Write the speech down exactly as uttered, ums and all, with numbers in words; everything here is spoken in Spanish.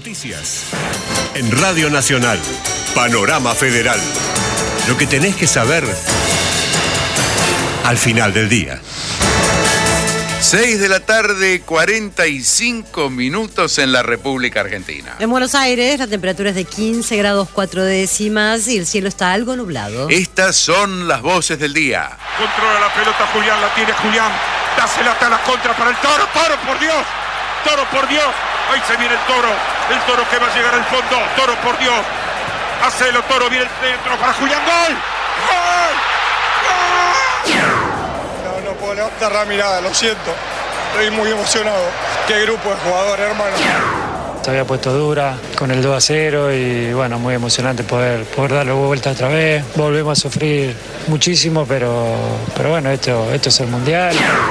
Noticias. En Radio Nacional, Panorama Federal. Lo que tenés que saber al final del día. seis de la tarde, cuarenta y cinco minutos en la República Argentina. En Buenos Aires la temperatura es de quince grados cuatro décimas y el cielo está algo nublado. Estas son las voces del día. Controla la pelota Julián, la tiene Julián. Dásela hasta la contra para el Toro. Toro, por Dios. Toro, por Dios. Ahí se viene el Toro. El Toro que va a llegar al fondo. Toro, por Dios. Hacelo, Toro. Viene el centro para Julián. ¡Gol! ¡Gol! ¡Gol! No, no puedo levantar la mirada, lo siento. Estoy muy emocionado. Qué grupo de jugadores, hermano. Se había puesto dura con el dos a cero y bueno, muy emocionante poder, poder darle vuelta otra vez. Volvemos a sufrir muchísimo, pero, pero bueno, esto, esto es el Mundial.